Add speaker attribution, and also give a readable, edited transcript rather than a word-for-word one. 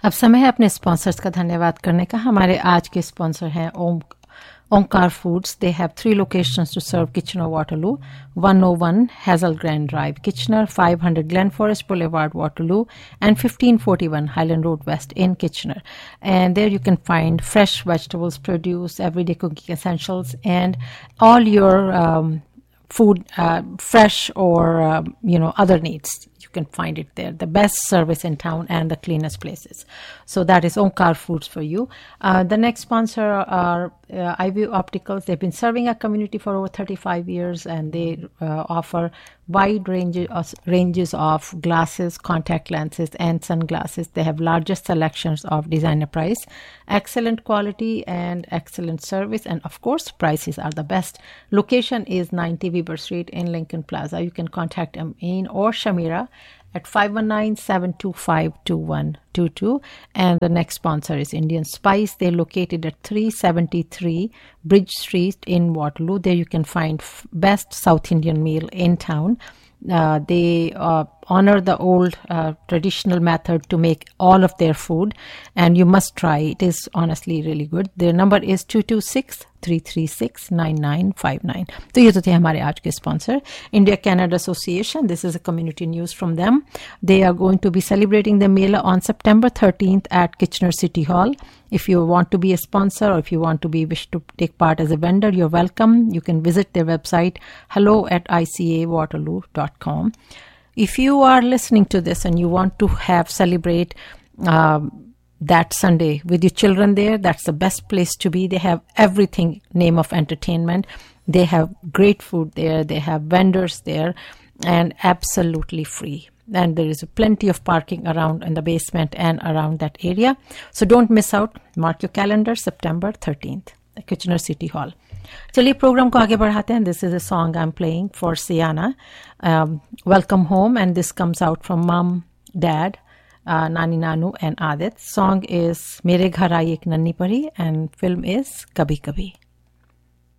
Speaker 1: अब समय है अपने स्पॉन्सर्स का धन्यवाद करने का। हमारे आज के स्पॉन्सर हैं Omkar Foods. They have 3 locations to serve Kitchener-Waterloo: 101 Hazel Grand Drive, Kitchener; 500 Glen Forest Boulevard, Waterloo; and 1541 Highland Road West in Kitchener. And there you can find fresh vegetables, produce, everyday cooking essentials, and all your food, fresh or other needs. You can find it there. The best service in town and the cleanest places. So that is Omkar Foods for you. The next sponsor are iView Opticals. They've been serving our community for over 35 years, and they offer wide ranges of glasses, contact lenses, and sunglasses. They have largest selections of designer price, excellent quality, and excellent service. And of course, prices are the best. Location is 90 Weber Street in Lincoln Plaza. You can contact Amin or Shamira at 519-725-2122. And the next sponsor is Indian Spice. They're located at 373 Bridge Street in Waterloo. There you can find best South Indian meal in town. They honor the old traditional method to make all of their food, and you must try. It is honestly really good. Their number is 226-336-9959. तो ये तो थे हमारे आज के sponsor. India Canada Association, this is a community news from them. They are going to be celebrating the Mela on September 13th at Kitchener City Hall. If you want to be a sponsor, or if you wish to take part as a vendor, you're welcome. You can visit their website, hello@icawaterloo.com. If you are listening to this and you want to celebrate that Sunday with your children there, that's the best place to be. They have everything, name of entertainment. They have great food there. They have vendors there, and absolutely free. And there is plenty of parking around in the basement and around that area. So don't miss out. Mark your calendar, September 13th, Kitchener City Hall. चलिए programme को आगे बढ़ाते हैं. This is a song I'm playing for Sienna. Welcome Home, and this comes out from Mom, Dad, Nani Nanu and Adit. Song is मेरे घर आई एक नन्ही परी, and film is कभी कभी.